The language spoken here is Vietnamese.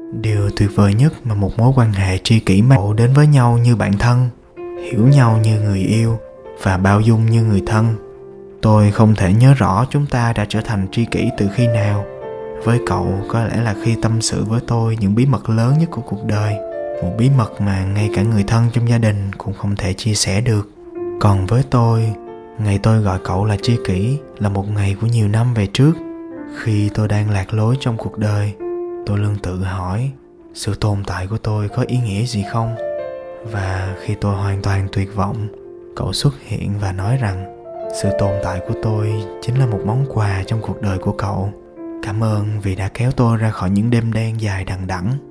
Điều tuyệt vời nhất mà một mối quan hệ tri kỷ mang đến với nhau như bạn thân, hiểu nhau như người yêu và bao dung như người thân. Tôi không thể nhớ rõ chúng ta đã trở thành tri kỷ từ khi nào. Với cậu có lẽ là khi tâm sự với tôi những bí mật lớn nhất của cuộc đời, một bí mật mà ngay cả người thân trong gia đình cũng không thể chia sẻ được. Còn với tôi, ngày tôi gọi cậu là tri kỷ là một ngày của nhiều năm về trước. Khi tôi đang lạc lối trong cuộc đời, tôi luôn tự hỏi sự tồn tại của tôi có ý nghĩa gì không. Và khi tôi hoàn toàn tuyệt vọng, cậu xuất hiện và nói rằng sự tồn tại của tôi chính là một món quà trong cuộc đời của cậu. Cảm ơn vì đã kéo tôi ra khỏi những đêm đen dài đằng đẵng.